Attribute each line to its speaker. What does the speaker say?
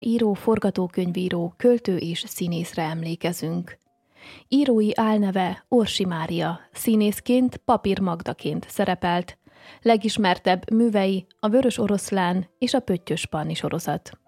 Speaker 1: író, forgatókönyvíró, költő és színészre emlékezünk. Írói álneve Orsi Mária, színészként Papír Magdaként szerepelt. Legismertebb művei a Vörös Oroszlán és a Pöttyös Panni sorozat.